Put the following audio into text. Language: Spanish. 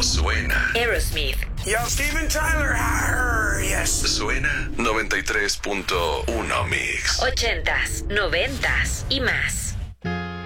suena. Aerosmith. Yo, Steven Tyler. Yes. Suena 93.1 Mix. 80s, 90s y más.